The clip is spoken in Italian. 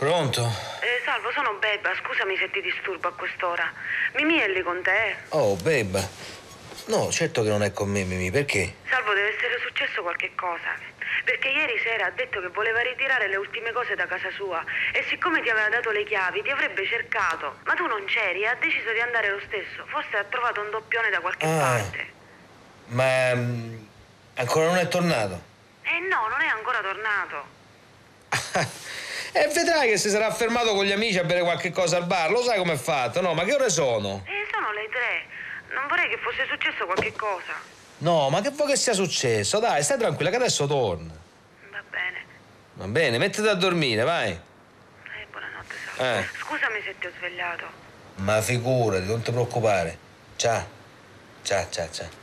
Pronto? Salvo, sono Bebba, scusami se ti disturbo a quest'ora. Mimì è lì con te? Oh, Bebba. No, certo che non è con me, Mimì, perché? Salvo, deve essere successo qualche cosa. Perché ieri sera ha detto che voleva ritirare le ultime cose da casa sua e siccome ti aveva dato le chiavi ti avrebbe cercato. Ma tu non c'eri e ha deciso di andare lo stesso. Forse ha trovato un doppione da qualche parte. Ma ancora non è tornato? No, non è ancora tornato. E vedrai che si sarà fermato con gli amici a bere qualche cosa al bar. Lo sai com'è fatto, no? Ma che ore sono? Sono le 3. Non vorrei che fosse successo qualche cosa. No, ma che vuoi che sia successo? Dai, stai tranquilla che adesso torna. Va bene. Va bene, mettiti a dormire, vai. Buonanotte, Salvo. Scusami se ti ho svegliato. Ma figurati, non ti preoccupare. Ciao. Ciao, ciao, ciao.